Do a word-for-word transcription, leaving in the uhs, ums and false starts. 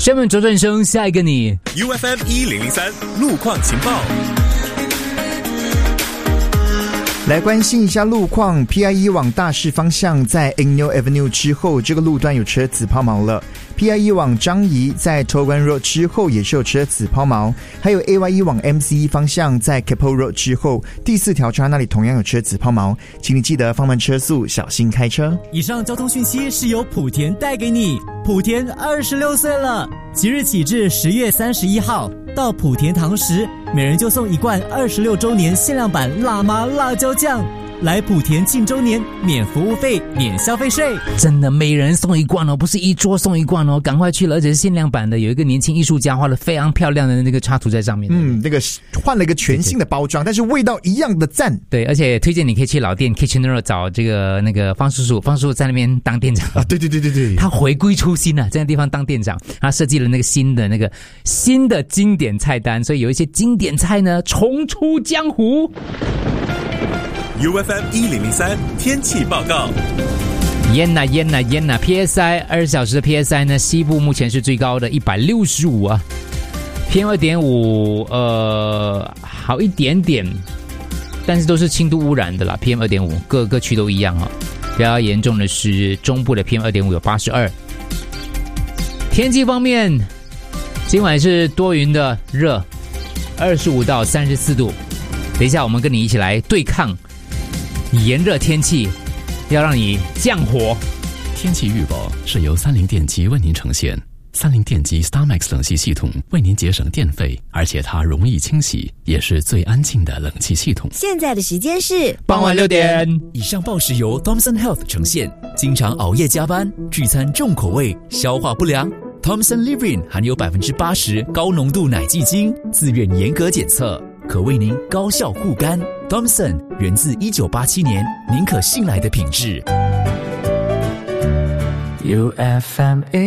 下面周转生下一个你 U F M 一零零三路况情报。 来关心一下路况 ，P I E 往大市方向在 Ingno Avenue 之后，这个路段有车子抛锚了。P I E 往张仪在 Togan Road 之后也是有车子抛锚，还有 A Y E 往 M C E 方向在 Keppel Road 之后，第四条叉那里同样有车子抛锚，请你记得放慢车速，小心开车。 以上交通讯息是由莆田带给你。莆田二十六岁了，即日起至十月三十一号，到莆田堂食，每人就送一罐二十六周年限量版辣妈辣椒酱。来莆田庆周年，免服务费，免消费税， 真的每人送一罐哦，不是一桌送一罐哦，赶快去了，而且是限量版的，有一个年轻艺术家画了非常漂亮的那个插图在上面。 嗯，那个换了一个全新的包装，但是味道一样的赞。 对，而且推荐你可以去老店 Kitchener 找这个那个方叔叔，方叔叔在那边当店长啊。对对对对对， 他回归初心了，在那地方当店长，他设计了那个新的那个新的经典菜单，所以有一些经典菜呢重出江湖。 U F M 一零零三天气报告。 烟呐烟呐烟呐 P S I 二十小时的 P S I 呢，西部目前是最高的一百六十五啊 ，P M 二点五 呃好一点点，但是都是轻度污染的啦 ，P M 二点五 各个区都一样啊。比较严重的是中部的 P M 二点五 有八十二。天气方面，今晚是多云的热，二十五到三十四度。等一下我们跟你一起来对抗炎热天气，要让你降火。 天气预报是由三菱电机为您呈现。三菱电机 StarMax 冷气系统为您节省电费，而且它容易清洗，也是最安静的冷气系统。 现在的时间是傍晚六点。 以上报时由 Thomson Health 呈现。经常熬夜加班、聚餐重口味、消化不良 ，Thomson Livrin 含有百分之八十高浓度奶基精，自愿严格检测，可为您高效护肝。Thomson 源自一九八七年，您可信赖的品质。 U F M